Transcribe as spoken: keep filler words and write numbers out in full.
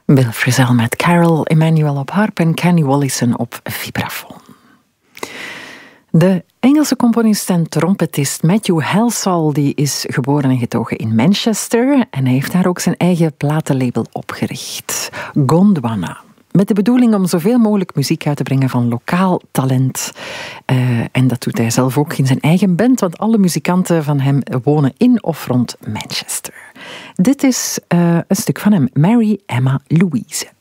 Bill Frisell met Carol Emmanuel op harp en Kenny Wollesen op vibrafoon. De Engelse componist en trompetist Matthew Halsall die is geboren en getogen in Manchester en hij heeft daar ook zijn eigen platenlabel opgericht, Gondwana. Met de bedoeling om zoveel mogelijk muziek uit te brengen van lokaal talent. Uh, en dat doet hij zelf ook in zijn eigen band, want alle muzikanten van hem wonen in of rond Manchester. Dit is uh, een stuk van hem, Mary Emma Louise.